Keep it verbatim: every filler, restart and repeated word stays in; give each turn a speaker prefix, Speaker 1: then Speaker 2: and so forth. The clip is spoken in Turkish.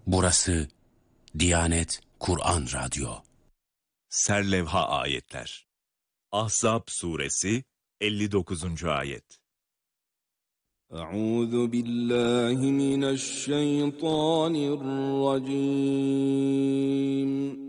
Speaker 1: Burası Diyanet Kur'an Radyo.
Speaker 2: Serlevha ayetler. Ahzab suresi elli dokuzuncu ayet.
Speaker 3: Euzu billahi mineşşeytanirracim.